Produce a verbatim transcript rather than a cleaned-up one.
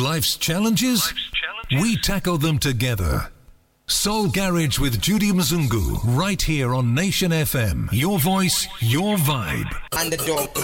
Life's challenges? Life's challenges? We tackle them together. Soul Garage with Judy Mzungu, right here on Nation F M. Your voice, your vibe. Underdog.